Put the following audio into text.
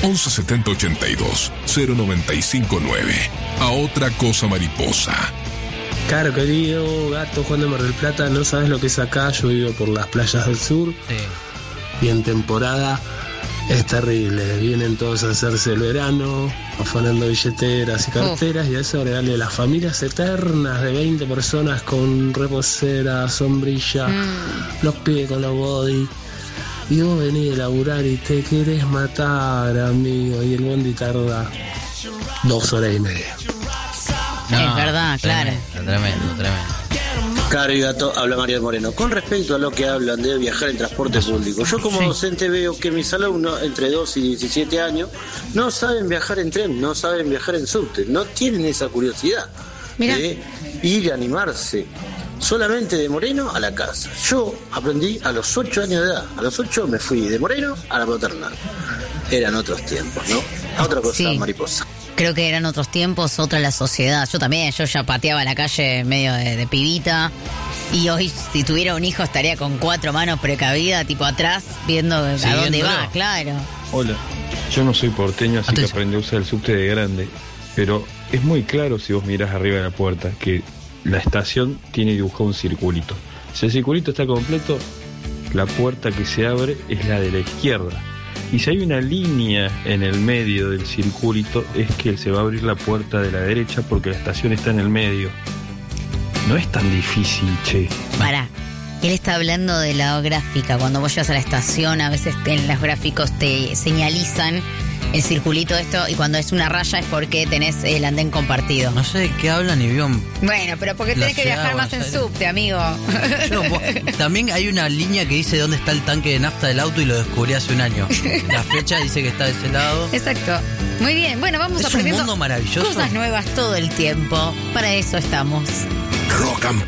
11 70 82 0959. A otra cosa mariposa. Caro querido, gato Juan de Mar del Plata, no sabes lo que es acá. Yo vivo por las playas del sur. Sí. Y en temporada es terrible. Vienen todos a hacerse el verano, afanando billeteras y carteras, y a eso agregarle las familias eternas de 20 personas con reposera, sombrilla, los pies con los body. Y vos venís a laburar y te querés matar, amigo, y el bondi tarda 2 horas y media. No, es verdad, claro. Tremendo. Caro y gato, habla María Moreno. Con respecto a lo que hablan de viajar en transporte público, yo como docente veo que mis alumnos entre 2 y 17 años no saben viajar en tren, no saben viajar en subte, no tienen esa curiosidad de ir y animarse. Solamente de Moreno a la casa. Yo aprendí a los 8 años de edad. A los 8 me fui de Moreno a la Paternal. Eran otros tiempos, ¿no? Otra cosa, mariposa. Creo que eran otros tiempos, otra la sociedad. Yo también, yo ya pateaba la calle medio de pibita. Y hoy, si tuviera un hijo, estaría con 4 manos precavidas, tipo atrás, viendo a dónde va, claro. Hola, yo no soy porteño, así que aprendí a usar el subte de grande. Pero es muy claro si vos mirás arriba de la puerta que la estación tiene dibujado un circulito. Si el circulito está completo, la puerta que se abre es la de la izquierda. Y si hay una línea en el medio del circulito, es que se va a abrir la puerta de la derecha porque la estación está en el medio. No es tan difícil, che. Pará, él está hablando de la gráfica. Cuando vos llegas a la estación, a veces en los gráficos te señalizan el circulito esto, y cuando es una raya es porque tenés el andén compartido. No sé de qué hablan ni vio. Bueno, pero porque tenés que viajar más en subte, amigo. También hay una línea que dice dónde está el tanque de nafta del auto y lo descubrí hace un año. La flecha dice que está de ese lado. Exacto. Muy bien, bueno, vamos aprendiendo un mundo maravilloso. Cosas nuevas todo el tiempo. Para eso estamos. Rock and